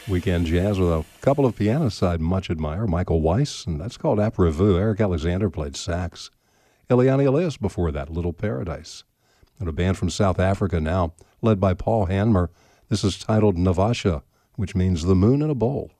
Weekend jazz with a couple of pianists I'd much admire, Michael Weiss, and that's called Après Vous. Eric Alexander played sax. Eliane Elias before that, Little Paradise. And a band from South Africa now, led by Paul Hanmer. This is titled Navasha, which means the moon in a bowl.